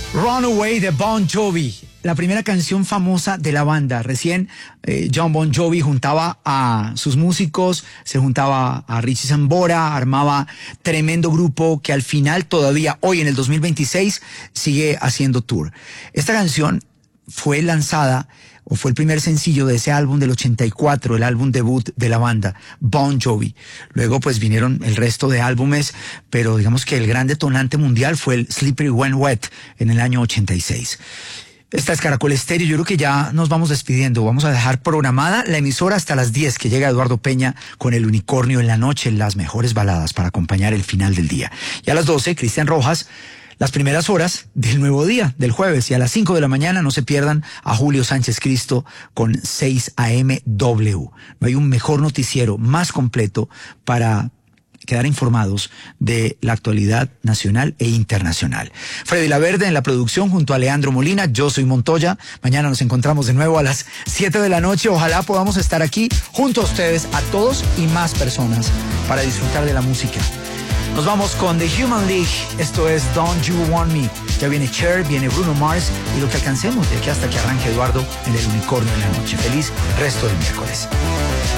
Runaway de Bon Jovi, la primera canción famosa de la banda. Recién John Bon Jovi juntaba a sus músicos, se juntaba a Richie Sambora, armaba tremendo grupo que al final todavía hoy en el 2026 sigue haciendo tour. Esta canción fue lanzada o fue el primer sencillo de ese álbum del 84, el álbum debut de la banda, Bon Jovi. Luego pues vinieron el resto de álbumes, pero digamos que el gran detonante mundial fue el Slippery When Wet en el año 86. Esta es Caracol Estéreo, yo creo que ya nos vamos despidiendo. Vamos a dejar programada la emisora hasta las 10, que llega Eduardo Peña con El Unicornio en la noche, las mejores baladas para acompañar el final del día. Y a las 12, Cristian Rojas, las primeras horas del nuevo día, del jueves, y a las 5 de la mañana no se pierdan a Julio Sánchez Cristo con 6 AM W. No hay un mejor noticiero más completo para quedar informados de la actualidad nacional e internacional. Freddy Laverde en la producción junto a Leandro Molina, yo soy Montoya. Mañana nos encontramos de nuevo a las 7 de la noche. Ojalá podamos estar aquí junto a ustedes, a todos y más personas, para disfrutar de la música. Nos vamos con The Human League. Esto es Don't You Want Me. Ya viene Cher, viene Bruno Mars y lo que alcancemos de aquí hasta que arranque Eduardo en El Unicornio en la noche. Feliz resto del miércoles.